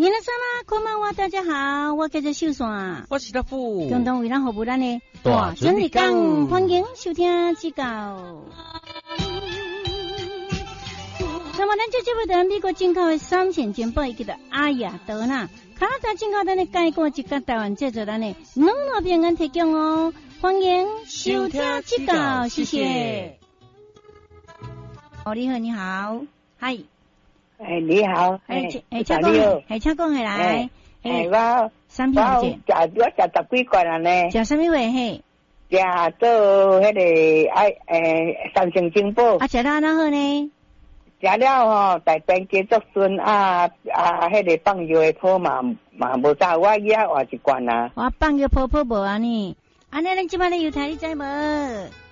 你那什么？こんばんは，大家好，我叫做秀山， 我是大富， 共同为咱服务咱的大准日讲，欢迎收听指教。那么咱这节目的美国进口的3线金宝，伊叫做阿雅德纳，卡达进口咱的介过一个台湾制作咱的农业平安提供哦，欢迎收听指教，谢谢。哦，你好，你好，嗨。 哎，你好， 请讲，请讲下来。 我三片我食10几罐了呢。 食什么话嘿？ 食做迄个三星金宝。 啊，食到哪好呢？ 食了吼，大便结足顺迄个放药的泡嘛无早，我也换一罐啊。 我放药泡无安尼，安尼咱即摆咧油台你知无？